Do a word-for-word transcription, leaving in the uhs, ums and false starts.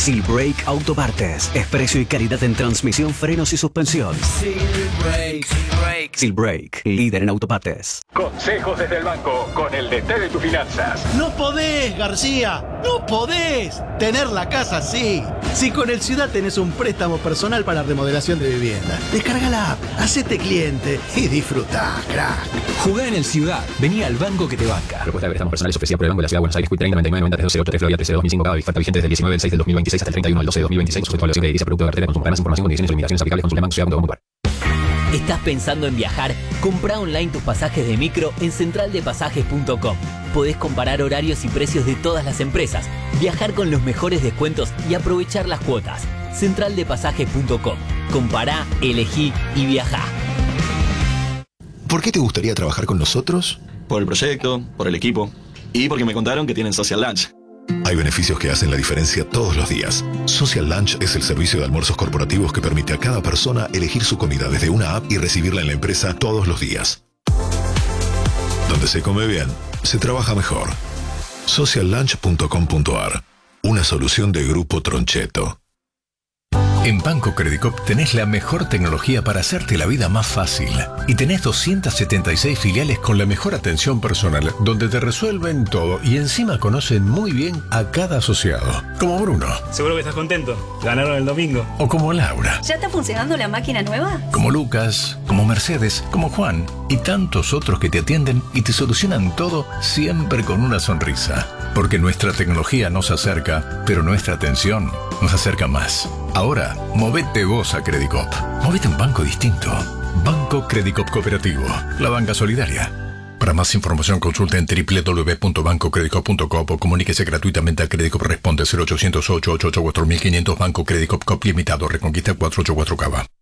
Silbrake Autopartes. Es precio y calidad en transmisión, frenos y suspensión. Silbrake. Silbrake. Silbrake, líder en autopartes. Consejos desde el banco con el D T de tus finanzas. No podés, García. No podés tener la casa así. Si con el Ciudad tenés un préstamo personal para remodelación de vivienda, descarga la app, hacete cliente y disfrutá, crack. Jugá en el Ciudad. Vení al banco que te banca. Propuesta de préstamos personales ofrecida por el Banco de la Ciudad de Buenos Aires. Q treinta noventa y nueve noventa tres ocho tres Florida trece dos mil cinco. Cada oferta vigente desde el diecinueve del seis del dos mil veintiséis hasta el treinta y uno del doce del dos mil veintiséis. Sujeto a evaluación de producto de cartera de consumo. Para más información, condiciones y limitaciones aplicables, consulte banco ciudad punto com punto ar. ¿Estás pensando en viajar? Comprá online tus pasajes de micro en central de pasajes punto com. Podés comparar horarios y precios de todas las empresas, viajar con los mejores descuentos y aprovechar las cuotas. central de pasajes punto com. Compará, elegí y viajá. ¿Por qué te gustaría trabajar con nosotros? Por el proyecto, por el equipo y porque me contaron que tienen Social Lunch. Hay beneficios que hacen la diferencia todos los días. Social Lunch es el servicio de almuerzos corporativos que permite a cada persona elegir su comida desde una app y recibirla en la empresa todos los días. Donde se come bien, se trabaja mejor. social lunch punto com punto ar. Una solución de Grupo Troncheto. En Banco Credicop tenés la mejor tecnología para hacerte la vida más fácil. Y tenés doscientas setenta y seis filiales con la mejor atención personal, donde te resuelven todo y encima conocen muy bien a cada asociado. Como Bruno. Seguro que estás contento. Ganaron el domingo. O como Laura. ¿Ya está funcionando la máquina nueva? Como Lucas, como Mercedes, como Juan y tantos otros que te atienden y te solucionan todo siempre con una sonrisa. Porque nuestra tecnología nos acerca, pero nuestra atención nos acerca más. Ahora, movete vos a Credicop. Movete a un banco distinto. Banco Credicop Cooperativo. La banca solidaria. Para más información consulte en doble u doble u doble u punto banco credicop punto com o comuníquese gratuitamente a Credicop. Responde cero ochocientos ocho ocho ocho cuatro mil quinientos. Banco Credicop Cop Limitado. Reconquista cuatrocientos ochenta y cuatro Cava.